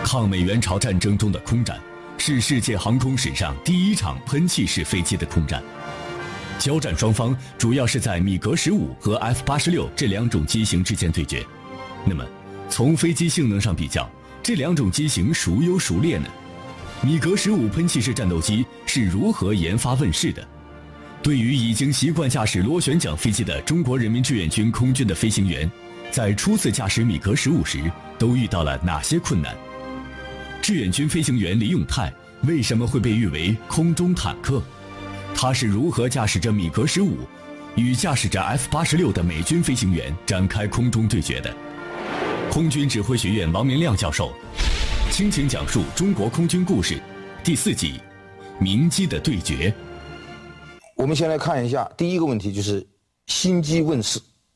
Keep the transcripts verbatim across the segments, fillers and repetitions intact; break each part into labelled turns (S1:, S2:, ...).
S1: 抗美援朝战争中的空战，是世界航空史上第一场喷气式飞机的空战。交战双方主要是在米格十五和 F 八十六这两种机型之间对决。那么，从飞机性能上比较，这两种机型孰优孰劣呢？米格十五喷气式战斗机是如何研发问世的？对于已经习惯驾驶螺旋桨飞机的中国人民志愿军空军的飞行员，在初次驾驶米格十五时都遇到了哪些困难？志愿军飞行员李永泰为什么会被誉为空中坦克？他是如何驾驶着米格十五与驾驶着 F 八十六的美军飞行员展开空中对决的？空军指挥学院王明亮教授倾情讲述中国空军故事第四集：明机的对决。
S2: 我们先来看一下第一个问题，就是新机问世。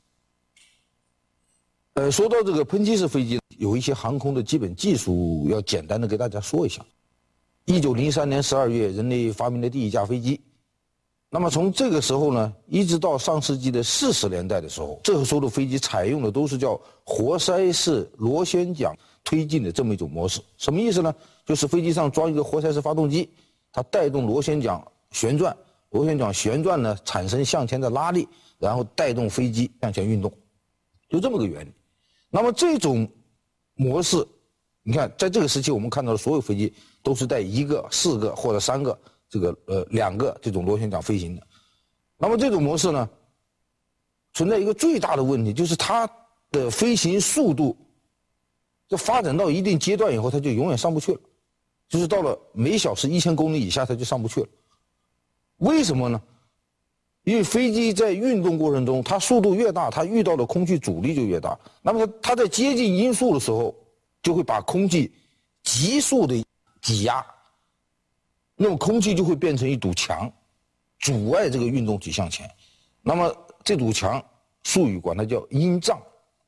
S2: 呃，说到这个喷气式飞机，有一些航空的基本技术要简单的给大家说一下。一九零三年十二月，人类发明了第一架飞机。那么从这个时候呢，一直到上世纪的四十年代的时候，这个时候的飞机采用的都是叫活塞式螺旋桨推进的这么一种模式。什么意思呢？就是飞机上装一个活塞式发动机，它带动螺旋桨旋转，螺旋桨旋转呢产生向前的拉力，然后带动飞机向前运动，就这么个原理。那么这种模式，你看在这个时期我们看到的所有飞机都是带一个、四个或者三个这个呃两个这种螺旋桨飞行的。那么这种模式呢，存在一个最大的问题，就是它的飞行速度，这发展到一定阶段以后，它就永远上不去了，就是到了每小时一千公里以下，它就上不去了。为什么呢？因为飞机在运动过程中，它速度越大，它遇到的空气阻力就越大。那么它它在接近音速的时候，就会把空气急速的挤压，那么空气就会变成一堵墙，阻碍这个运动体向前。那么这堵墙，术语管它叫音障。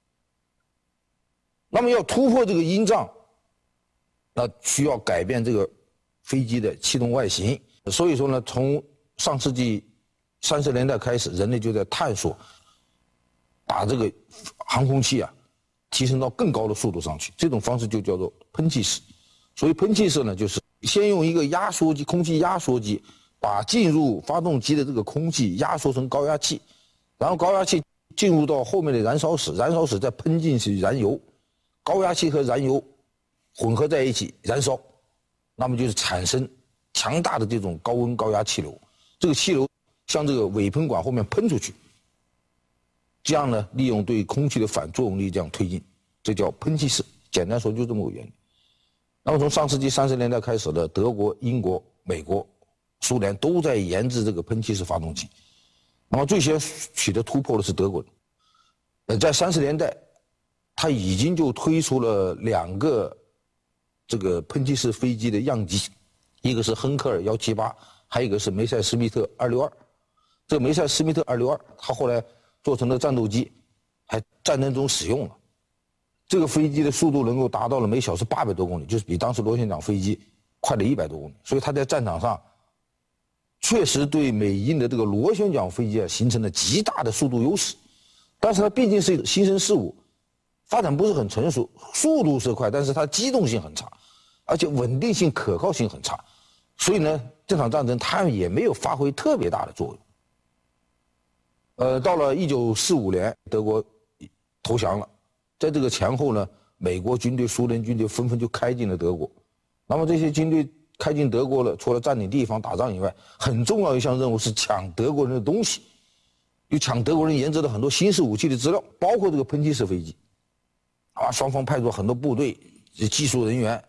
S2: 那么要突破这个音障，那需要改变这个飞机的气动外形。所以说呢，从上世纪三十年代开始，人类就在探索把这个航空器啊提升到更高的速度上去。这种方式就叫做喷气式。所以喷气式呢，就是先用一个压缩机，空气压缩机，把进入发动机的这个空气压缩成高压气，然后高压气进入到后面的燃烧室，燃烧室再喷进去燃油，高压气和燃油混合在一起燃烧，那么就是产生强大的这种高温高压气流。这个气流向这个尾喷管后面喷出去，这样呢，利用对空气的反作用力这样推进，这叫喷气式。简单说就这么个原理。那么从上世纪三十年代开始的德国、英国、美国、苏联都在研制这个喷气式发动机。那么最先取得突破的是德国人，呃，在三十年代，他已经就推出了两个这个喷气式飞机的样机，一个是亨克尔一七八，还有一个是梅塞斯密特二六二。这个梅塞斯密特二六二，它后来做成了战斗机，还战争中使用了。这个飞机的速度能够达到了每小时八百多公里，就是比当时螺旋桨飞机快了一百多公里。所以它在战场上确实对美英的这个螺旋桨飞机啊形成了极大的速度优势。但是它毕竟是新生事物，发展不是很成熟，速度是快，但是它机动性很差，而且稳定性、可靠性很差。所以呢，这场战争它也没有发挥特别大的作用。呃，到了一九四五年，德国投降了。在这个前后呢，美国军队、苏联军队纷纷就开进了德国。那么这些军队开进德国了，除了占领地方、打仗以外，很重要一项任务是抢德国人的东西，就抢德国人研制的很多新式武器的资料，包括这个喷气式飞机。啊，双方派出很多部队、技术人员，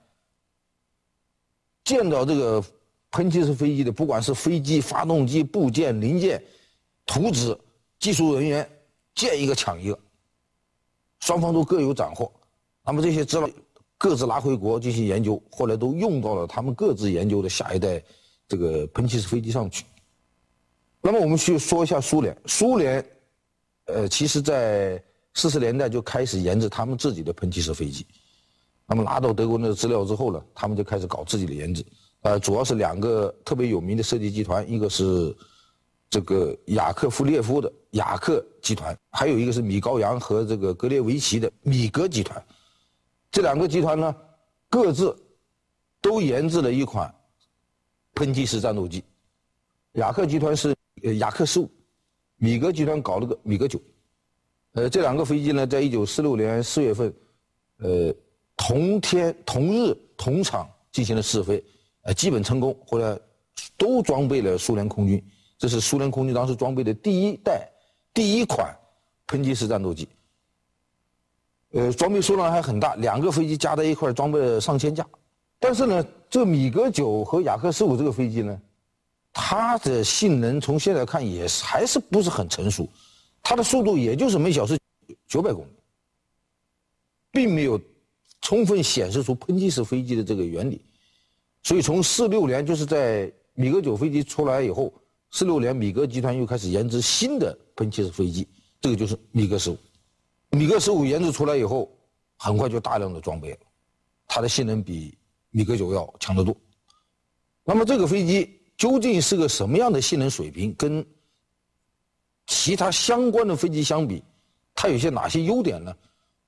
S2: 见到这个喷气式飞机的，不管是飞机、发动机、部件、零件、图纸、技术人员，见一个抢一个。双方都各有斩获，那么这些资料各自拿回国进行研究，后来都用到了他们各自研究的下一代这个喷气式飞机上去。那么我们去说一下苏联，苏联，呃，其实在四十年代就开始研制他们自己的喷气式飞机。那么拿到德国人的资料之后呢，他们就开始搞自己的研制。呃，主要是两个特别有名的设计集团，一个是这个雅克夫列夫的雅克集团，还有一个是米高扬和这个格列维奇的米格集团。这两个集团呢， 各自都研制了一款喷气式战斗机。雅克集团是呃雅克十五，米格集团搞了个米格九。呃，这两个飞机呢，在一九四六年四月份，呃，同天同日同场进行了试飞，呃，基本成功，后来都装备了苏联空军。这是苏联空军当时装备的第一代、第一款喷气式战斗机。呃，装备数量还很大，两个飞机加在一块装备了上千架。但是呢，这米格九和雅克十五这个飞机呢，它的性能从现在看也是还是不是很成熟，它的速度也就是每小时九百公里，并没有充分显示出喷气式飞机的这个原理。所以从四六年，就是在米格九飞机出来以后，四六年米格集团又开始研制新的喷气式飞机，这个就是米格十五。米格十五研制出来以后，很快就大量的装备了，它的性能比米格九要强得多。那么这个飞机究竟是个什么样的性能水平？跟其他相关的飞机相比，它有些哪些优点呢？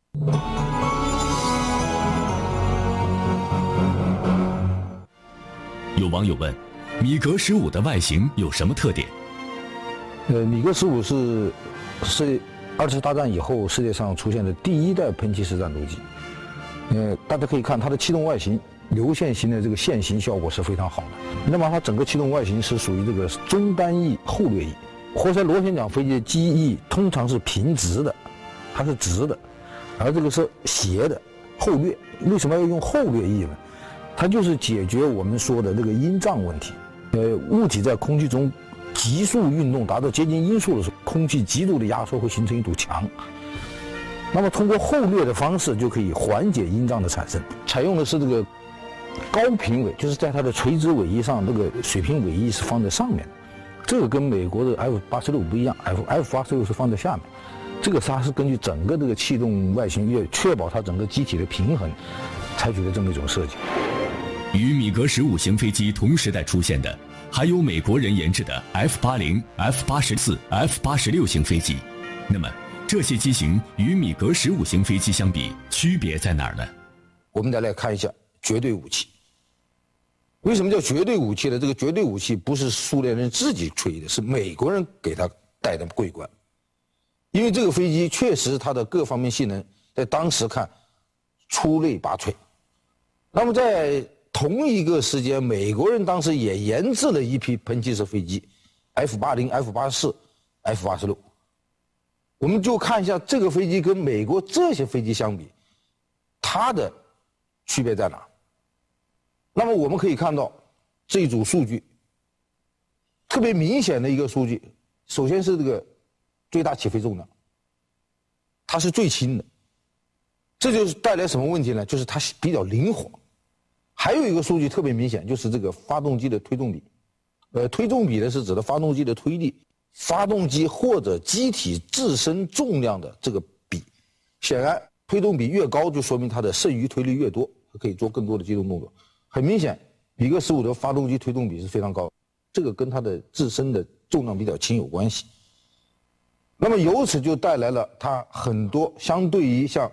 S1: 有网友问，米格十五的外形有什么特点？
S2: 呃，米格十五是是二次大战以后世界上出现的第一代喷气式战斗机。呃，大家可以看它的气动外形，流线型的这个线型效果是非常好的。那么它整个气动外形是属于这个中单翼后掠翼。活塞螺旋桨飞机的机翼通常是平直的，它是直的，而这个是斜的后掠。为什么要用后掠翼呢？它就是解决我们说的这个音障问题。呃，物体在空气中急速运动达到接近音速的时候，空气极度的压缩会形成一堵墙。那么通过后掠的方式就可以缓解音障的产生。采用的是这个高平尾，就是在它的垂直尾翼上，这个水平尾翼是放在上面的。这个跟美国的 F 八十六不一样 ，F F 八十六是放在下面。这个它是根据整个这个气动外形，越确保它整个机体的平衡，采取的这么一种设计。
S1: 与米格十五型飞机同时代出现的，还有美国人研制的 F 八十、F 八十四、F 八十六型飞机。那么这些机型与米格十五型飞机相比，区别在哪儿呢？
S2: 我们再来看一下绝对武器。为什么叫绝对武器呢？这个绝对武器不是苏联人自己吹的，是美国人给他戴的桂冠。因为这个飞机确实它的各方面性能在当时看出类拔萃。那么在同一个时间，美国人当时也研制了一批喷气式飞机 ，F 八十、F 八十四、F 八十六。我们就看一下这个飞机跟美国这些飞机相比，它的区别在哪？那么我们可以看到这一组数据，特别明显的一个数据，首先是这个最大起飞重量，它是最轻的，这就是带来什么问题呢？就是它比较灵活。还有一个数据特别明显，就是这个发动机的推重比。呃，推重比呢是指的发动机的推力，发动机或者机体自身重量的这个比。显然，推重比越高，就说明它的剩余推力越多，它可以做更多的机动动作。很明显，米格十五的发动机推动比是非常高，这个跟它的自身的重量比较轻有关系。那么由此就带来了它很多相对于像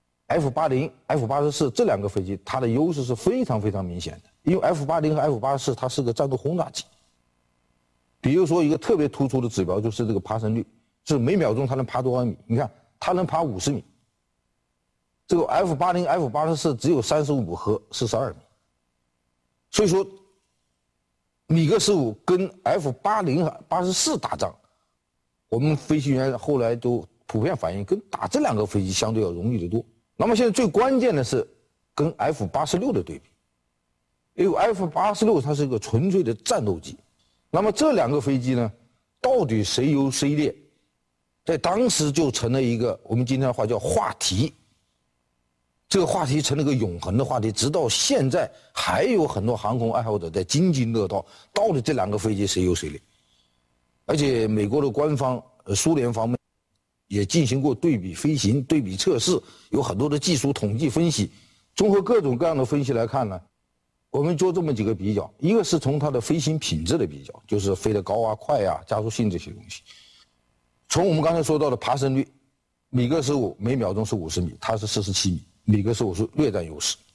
S2: F 八十、F 八十四这两个飞机，它的优势是非常非常明显的。因为 F 八十和 F 八十四它是个战斗轰炸机。比如说一个特别突出的指标就是这个爬升率，是每秒钟它能爬多少米？你看它能爬五十米，这个 F 八十、F 八十四只有三十五和四十二米。所以说，米格十五跟 F 八十和八十四打仗，我们飞行员后来都普遍反映，跟打这两个飞机相对要容易得多。那么现在最关键的是跟 F 八十六的对比，因为 F 八十六它是一个纯粹的战斗机。那么这两个飞机呢，到底谁优谁劣，在当时就成了一个我们今天的话叫话题。这个话题成了个永恒的话题，直到现在还有很多航空爱好者在津津乐道，到底这两个飞机谁优谁劣。而且美国的官方、呃苏联方面也进行过对比飞行、对比测试，有很多的技术统计分析。综合各种各样的分析来看呢，我们做这么几个比较，一个是从它的飞行品质的比较，就是飞得高啊、快啊、加速性这些东西。从我们刚才说到的爬升率，米格十五每秒钟是五十米，它是四十七米。米格十五是略占优势。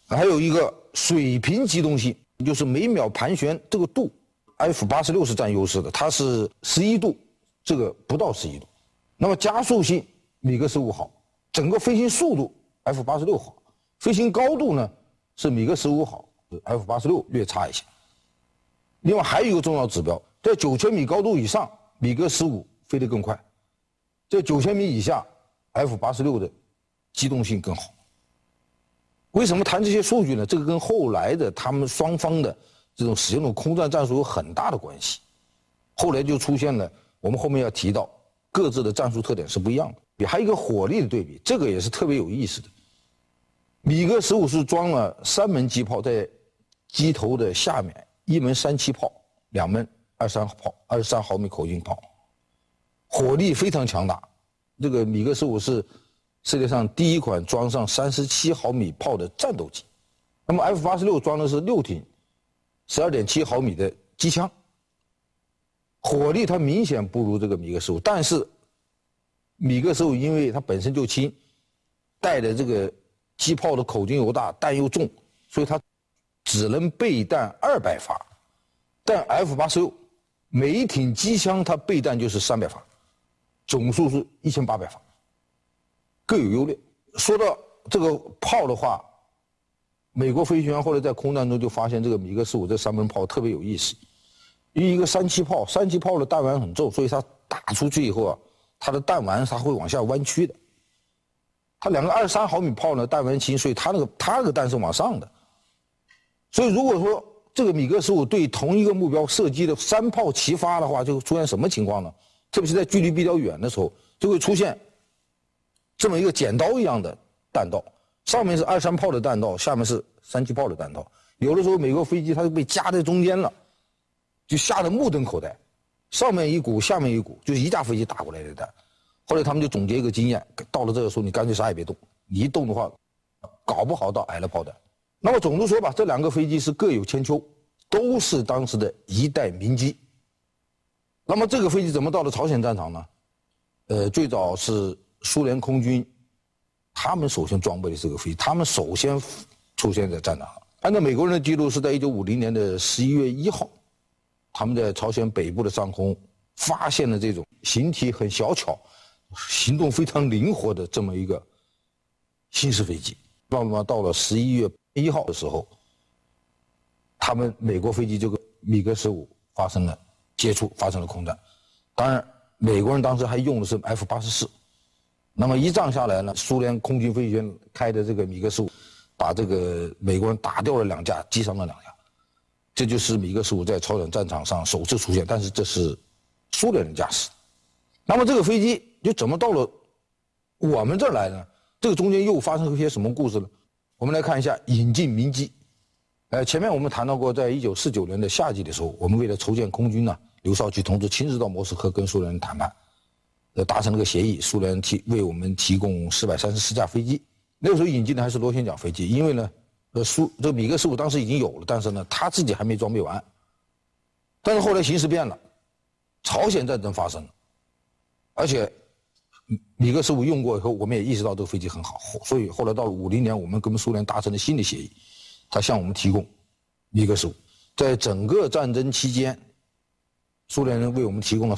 S2: 还有一个水平机动性，就是每秒盘旋这个度 ，F 八十六是占优势的，它是十一度，这个不到十一度。那么加速性米格十五好，整个飞行速度 F 八十六好，飞行高度呢是米格十五好 ，F 八十六略差一些。另外还有一个重要指标，在九千米高度以上，米格十五飞得更快；在九千米以下 ，F 八十六的机动性更好。为什么谈这些数据呢？这个跟后来的他们双方的这种使用的空战战术有很大的关系。后来就出现了，我们后面要提到各自的战术特点是不一样的。还有一个火力的对比，这个也是特别有意思的。米格十五是装了三门机炮在机头的下面，一门三七炮，两门二三炮，二十三毫米口径炮，火力非常强大。这个米格十五是世界上第一款装上三十七毫米炮的战斗机。那么 F 八十六装的是六挺十二点七毫米的机枪，火力它明显不如这个米格十五，但是米格十五因为它本身就轻，带的这个机炮的口径又大，弹又重，所以它只能备弹二百发。但 F 八十六每一挺机枪它备弹就是三百发，总数是一千八百发，各有优劣。说到这个炮的话，美国飞行员后来在空战中就发现这个米格十五这三门炮特别有意思。因为一个三七炮，三七炮的弹丸很重，所以它打出去以后啊，它的弹丸它会往下弯曲的。它两个二十三毫米炮呢，弹丸轻，所以它那个它那个弹是往上的。所以如果说这个米格十五对同一个目标射击的三炮齐发的话，就出现什么情况呢？特别是在距离比较远的时候，就会出现这么一个剪刀一样的弹道，上面是二三炮的弹道，下面是三七炮的弹道。有的时候美国飞机它就被夹在中间了，就吓得目瞪口呆，上面一股，下面一股，就是一架飞机打过来的弹。后来他们就总结一个经验，到了这个时候你干脆啥也别动，你一动的话，搞不好到挨了炮弹。那么总的说吧，这两个飞机是各有千秋，都是当时的一代名机。那么这个飞机怎么到了朝鲜战场呢？呃，最早是苏联空军，他们首先装备的这个飞机，他们首先出现在战场上。按照美国人的记录，是在一九五零年的十一月一号，他们在朝鲜北部的上空发现了这种形体很小巧、行动非常灵活的这么一个新式飞机。那么到了十一月一号的时候，他们美国飞机就跟米格十五发生了接触，发生了空战。当然，美国人当时还用的是 F 八十四。那么一仗下来呢，苏联空军飞行员开的这个米格十五，把这个美国人打掉了两架，击伤了两架。这就是米格十五在朝鲜战场上首次出现，但是这是苏联人驾驶。那么这个飞机就怎么到了我们这儿来呢？这个中间又发生了一些什么故事呢？我们来看一下引进民机。呃，前面我们谈到过，在一九四九年的夏季的时候，我们为了筹建空军呢，刘少奇同志亲自到莫斯科跟苏联人谈判，呃，达成了个协议，苏联提为我们提供四百三十四架飞机。那个时候引进的还是螺旋桨飞机，因为呢，呃，苏这个米格十五当时已经有了，但是呢，他自己还没装备完。但是后来形势变了，朝鲜战争发生了，而且米格十五用过以后，我们也意识到这个飞机很好，所以后来到了五零年，我们跟苏联达成了新的协议，他向我们提供米格十五。在整个战争期间，苏联人为我们提供了